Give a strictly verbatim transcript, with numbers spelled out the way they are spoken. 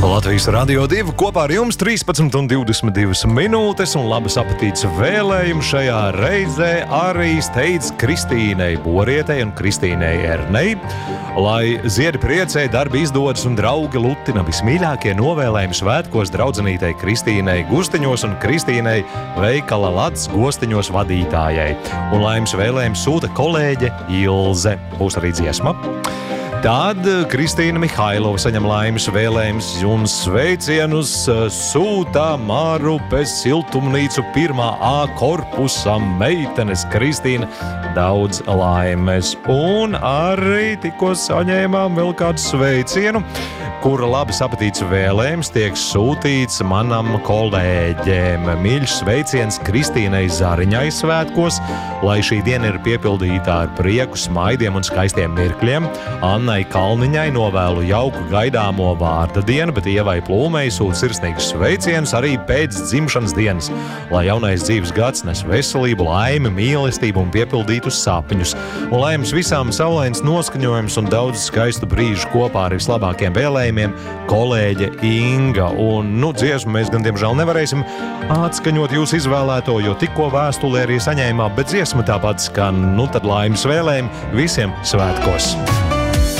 Latvijas Radio divi kopā ar jums trīspadsmit un divdesmit divas minūtes un labas apetītes vēlējumu šajā reizē arī steidz Kristīnei Borietei un Kristīnei Ernei. Lai ziedi priecē, darbi izdodas un draugi lutina vismīļākie novēlējumi svētkos draudzenītei Kristīnei Gustiņos un Kristīnei veikala Lats Gostiņos vadītājai. Un laimes vēlējums sūta kolēģe Ilze. Būs arī dziesma. Tad Kristīna Mihailova saņem laimes vēlējums un sveicienus sūta Mārupes siltumnīcu pirmā A korpusa meitenes Kristīna. Daudz laimes. Un arī tikko saņēmām vēl kādu sveicienu, kura labas apetītes vēlējums tiek sūtīts manam kolēģiem. Mīļš sveiciens Kristīnai Zariņai svētkos, lai šī diena ir piepildītā ar prieku, smaidiem un skaistiem mirkļiem. Annai Kalniņai novēlu jauku gaidāmo vārda dienu, bet Ievai Plūmei sūt sirsnīgus sveicienus arī pēc dzimšanas dienas, lai jaunais dzīves gads nes veselību, laimi, mīlestību un piepildītus sapņus. Un lai jums visām saulains noskaņojums un daudz skaistu brīžu kopā ar vislabākiem vēlējumiem kolēģe Inga. Un, nu, dziesmu mēs gan diemžēl nevarēsim atskaņot jūsu izvēlēto, jo tikko vēstulē arī saņēmām, bet dziesma tāpat skan, nu tad laimes vēlējumi visiem svētkos.